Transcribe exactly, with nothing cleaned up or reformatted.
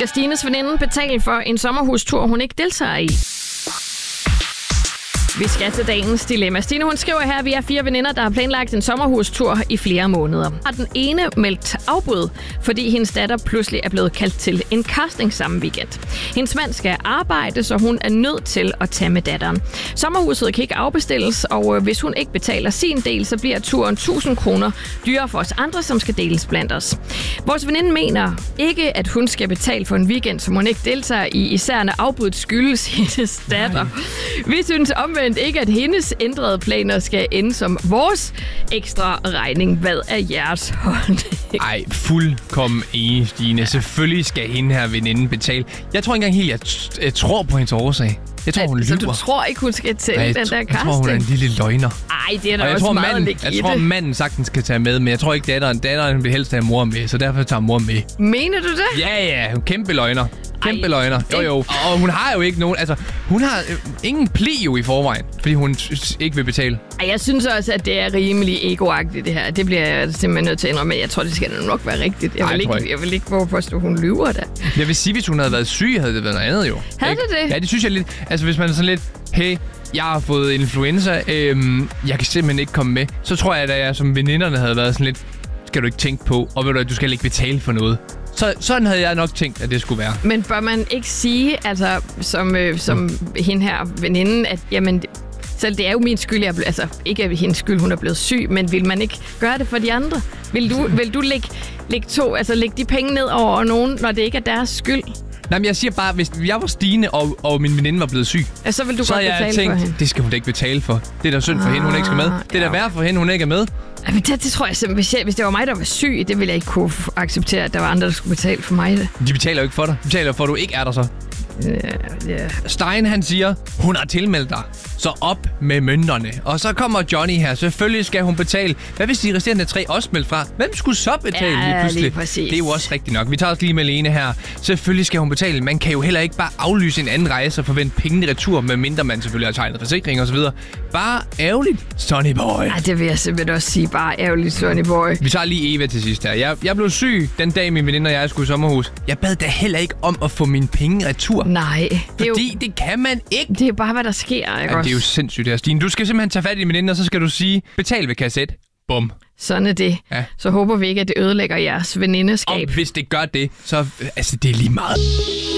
skal Stines veninde betale for en sommerhustur, hun ikke deltager i. Vi skal til dagens dilemma. Stine, hun skriver her, at vi er fire veninder, der har planlagt en sommerhustur i flere måneder. Har den ene meldt afbud, fordi hendes datter pludselig er blevet kaldt til en casting samme weekend. Hendes mand skal arbejde, så hun er nødt til at tage med datteren. Sommerhuset kan ikke afbestilles, og hvis hun ikke betaler sin del, så bliver turen tusind kroner dyrere for os andre, som skal deles blandt os. Vores veninde mener ikke, at hun skal betale for en weekend, som hun ikke deltager i, især når afbuddet skyldes hendes datter. Nej. Vi synes omvendt ikke, at hendes ændrede planer skal ende som vores ekstra regning. Hvad er jeres holdning? Ej, fuldkommen enig, Stine. Selvfølgelig skal hende her veninde betale. Jeg tror ikke engang helt, jeg, t- jeg tror på hendes årsag. Jeg tror, hun lyver. Så lyver. du tror ikke, hun skal til Ej, den der casting? Jeg tror, hun er en lille løgner. Ej, det er da og jeg også tror, meget manden, legit. Jeg tror, manden sagtens skal tage med, men jeg tror ikke, datteren, datteren vil helst have mor med, så derfor tager mor med. Mener du det? Ja, ja. Hun kæmpe løgner. Kæmpe Ej, løgner. Jo, jo. Og hun har jo ikke nogen... Altså, hun har øh, ingen pli jo i forvejen, fordi hun ikke vil betale. Ej, jeg synes også, at det er rimelig egoagtigt, det her. Det bliver jeg simpelthen nødt til at indrømme. Jeg tror, det skal nok være rigtigt. Jeg, Ej, vil, ikke, jeg. jeg vil ikke våge på, at hun lyver da. Jeg vil sige, hvis hun havde været syg, havde det været noget andet jo. Havde det det? Ja, det synes jeg lidt... Altså, hvis man er sådan lidt... Hey, jeg har fået influenza. Øhm, jeg kan simpelthen ikke komme med. Så tror jeg, at jeg som veninderne havde været sådan lidt... Skal du ikke tænke på? Og ved du, du skal ikke betale for noget. Så, sådan havde jeg nok tænkt, at det skulle være. Men bør man ikke sige, altså som, øh, som mm. hende her veninde, at jamen, selv det er jo min skyld, jeg ble, altså ikke af hendes skyld, hun er blevet syg, men vil man ikke gøre det for de andre? Vil du, vil du lægge, lægge, to, altså lægge de penge ned over nogen, når det ikke er deres skyld? Nej, men jeg siger bare, hvis jeg var Stine, og, og min veninde var blevet syg, ja, så vil du så godt betale tænkt, for hende. Det skal hun da ikke betale for. Det er da synd for ah, hende, hun ikke skal med. Det er da værd for hende, hun ikke er med. Jamen, det, det tror jeg simpelthen, hvis, jeg, hvis det var mig, der var syg, det ville jeg ikke kunne acceptere, at der var andre, der skulle betale for mig det. De betaler jo ikke for dig. De betaler for, at du ikke er der så. Yeah, yeah. Stein, han siger, hun har tilmeldt dig. Så op med mønterne. Og så kommer Johnny her. Selvfølgelig skal hun betale. Hvad hvis de resterende tre også meldt fra? Hvem skulle så betale ja, lige pludselig? lige præcis. Det er jo også rigtigt nok. Vi tager os lige med Lene her. Selvfølgelig skal hun betale. Man kan jo heller ikke bare aflyse en anden rejse og forvente pengene retur, medmindre man selvfølgelig har tegnet forsikring og så videre. Bare ærgerligt, Sonny Boy. Ja, det vil jeg simpelthen også sige. Bare ærgerligt, Sonny Boy. Vi tager lige Eva til sidst her. Jeg, jeg blev syg den dag, min veninde og jeg skulle i sommerhus. Jeg bad da heller ikke om at få mine penge retur. Nej. Det Fordi jo, det kan man ikke. Det er bare, hvad der sker, ikke ja, også? det er jo sindssygt her, Stine. Du skal simpelthen tage fat i din veninde, og så skal du sige, betal ved kasse. Bum. Sådan er det. Ja. Så håber vi ikke, at det ødelægger jeres venindeskab. Og hvis det gør det, så altså, det er lige meget.